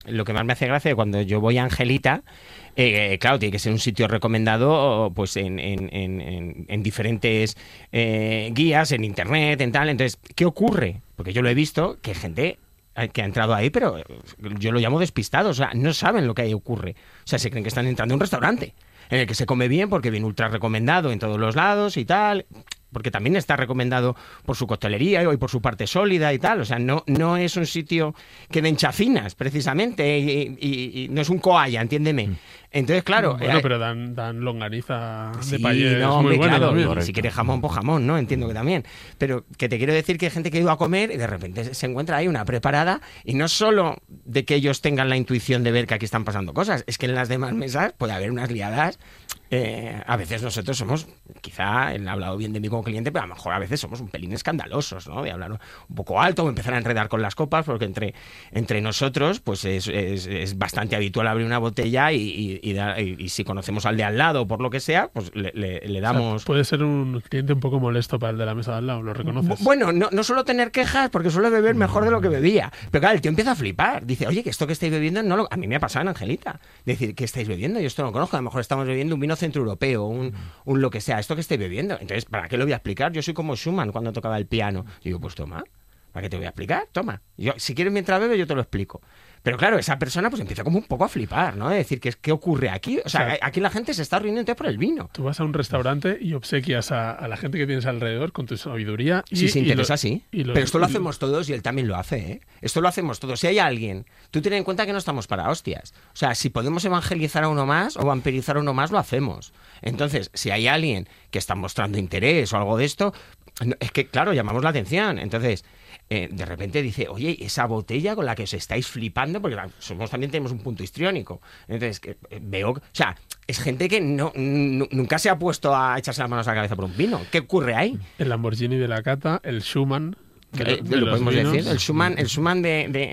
lo que más me hace gracia cuando yo voy a Angelita, claro, tiene que ser un sitio recomendado pues en diferentes guías, en internet, en tal. Entonces, ¿qué ocurre? Porque yo lo he visto, que gente que ha entrado ahí, pero yo lo llamo despistados, o sea, no saben lo que ahí ocurre. O sea, se creen que están entrando a un restaurante en el que se come bien porque viene ultra recomendado en todos los lados y tal, porque también está recomendado por su coctelería y por su parte sólida y tal. O sea, no es un sitio que den chacinas, precisamente, y no es un coalla, entiéndeme. Entonces, claro... Bueno, pero dan longaniza de sí, payés, no, muy buena claro, también. si quieres jamón, pues jamón, ¿no? Entiendo que también. Pero que te quiero decir que hay gente que ha ido a comer y de repente se encuentra ahí una preparada, y no solo de que ellos tengan la intuición de ver que aquí están pasando cosas, es que en las demás mesas puede haber unas liadas. A veces nosotros somos, quizá él ha hablado bien de mí como cliente, pero a lo mejor a veces somos un pelín escandalosos, ¿no? De hablar un poco alto o empezar a enredar con las copas, porque entre nosotros pues es bastante habitual abrir una botella y si conocemos al de al lado por lo que sea, pues le damos... O sea, puede ser un cliente un poco molesto para el de la mesa de al lado, ¿lo reconoces? Bueno, no suelo tener quejas porque suelo beber mejor de lo que bebía. Pero claro, el tío empieza a flipar. Dice, oye, que esto que estáis bebiendo a mí me ha pasado en Angelita. Decir, ¿qué estáis bebiendo? Yo esto no lo conozco. A lo mejor estamos bebiendo un vino centroeuropeo, un lo que sea. ¿Esto que estáis bebiendo? Entonces, ¿para qué lo voy a explicar? Yo soy como Schumann cuando tocaba el piano. Y digo, pues toma, ¿para qué te voy a explicar? Toma. Yo, si quieres mientras bebes, yo te lo explico. Pero claro, esa persona pues empieza como un poco a flipar, ¿no? De decir, ¿qué ocurre aquí? O sea, aquí la gente se está riendo entonces por el vino. Tú vas a un restaurante y obsequias a la gente que tienes alrededor con tu sabiduría. Si se interesa, sí. Pero esto lo hacemos todos y él también lo hace, ¿eh? Esto lo hacemos todos. Si hay alguien, tú ten en cuenta que no estamos para hostias. O sea, si podemos evangelizar a uno más o vampirizar a uno más, lo hacemos. Entonces, si hay alguien que está mostrando interés o algo de esto, es que, claro, llamamos la atención. Entonces... de repente dice, oye, esa botella con la que os estáis flipando, porque también tenemos un punto histriónico. Entonces, veo, o sea, es gente que nunca se ha puesto a echarse las manos a la cabeza por un vino. ¿Qué ocurre ahí? El Lamborghini de la cata, el Schumann. Lo podemos decir, el Schumann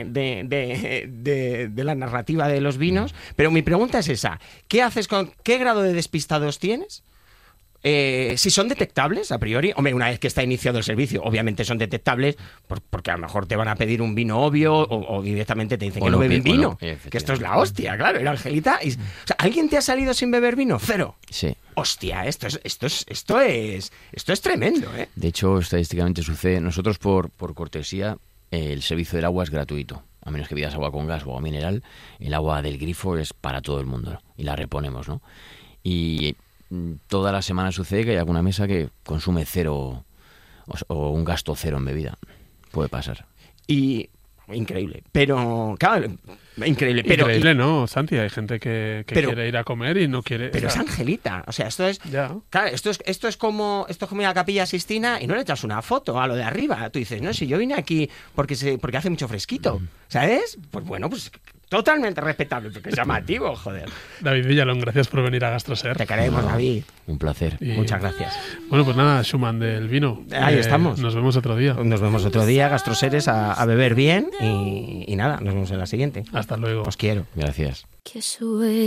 de la narrativa de los vinos. Pero mi pregunta es esa, ¿qué grado de despistados tienes? Si son detectables a priori, hombre, una vez que está iniciado el servicio, obviamente son detectables porque a lo mejor te van a pedir un vino obvio o directamente te dicen que no beben vino, que esto es la hostia, claro, era Angelita. O sea, ¿alguien te ha salido sin beber vino? Cero. Sí. Hostia, esto es tremendo, ¿eh? De hecho, estadísticamente sucede. Nosotros por cortesía, el servicio del agua es gratuito. A menos que pidas agua con gas o agua mineral, el agua del grifo es para todo el mundo, ¿no? Y la reponemos, ¿no? Y toda la semana sucede que hay alguna mesa que consume cero o un gasto cero en bebida. Puede pasar. Y increíble, pero claro, increíble, pero increíble, ¿no, Santi? Hay gente que quiere ir a comer y no quiere. Pero es Angelita, o sea, esto es, claro, esto es como ir a la Capilla Sixtina y no le echas una foto a lo de arriba. Tú dices, no, si yo vine aquí porque hace mucho fresquito, ¿sabes? Pues bueno, pues totalmente respetable, porque es llamativo, joder. David Villalón, gracias por venir a GastroSer. Te queremos, David. Un placer. Muchas gracias. Bueno, pues nada, Schumann del vino. Ahí estamos. Nos vemos otro día. Nos vemos otro día, GastroSeres, a beber bien y nada, nos vemos en la siguiente. Hasta luego. Os quiero. Gracias. Que sube